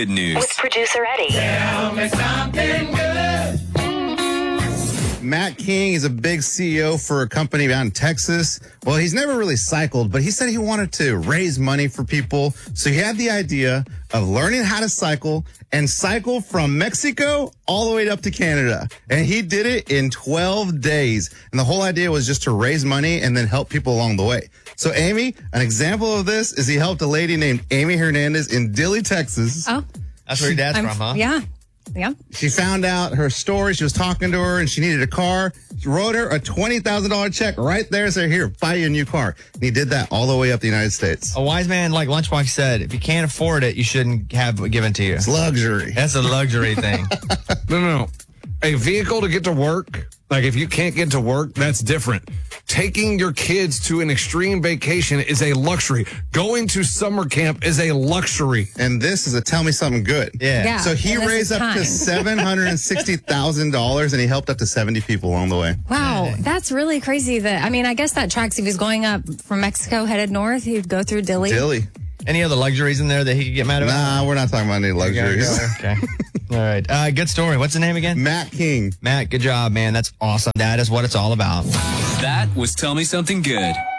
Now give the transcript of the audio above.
Good news. With producer Eddie. Tell me something good. Matt King is a big CEO for a company out in Texas. Well, he's never really cycled, but he said he wanted to raise money for people. So he had the idea of learning how to cycle and cycle from Mexico all the way up to Canada. And he did it in 12 days. And the whole idea was just to raise money and then help people along the way. So Amy, an example of this is he helped a lady named Amy Hernandez in Dilley, Texas. Oh. That's where your dad's from, huh? Yeah. Yeah. She found out her story. She was talking to her and she needed a car. She wrote her a $20,000 check right there. Said, here, buy you a new car. And he did that all the way up the United States. A wise man like Lunchbox said, if you can't afford it, you shouldn't have it given to you. It's luxury. That's a luxury thing. No. A vehicle to get to work, like if you can't get to work, that's different. Taking your kids to an extreme vacation is a luxury. Going to summer camp is a luxury. And this is a tell me something good. Yeah. So he and this raised is up to time. $760,000 and he helped up to 70 people along the way. Wow, that's really crazy. That I guess that tracks. If he's going up from Mexico headed north, he'd go through Dilley. Dilly. Any other luxuries in there that he could get mad about? Nah, we're not talking about any luxuries. Okay. All right. Good story. What's the name again? Matt King. Matt, good job, man. That's awesome. That is what it's all about. That was Tell Me Something Good.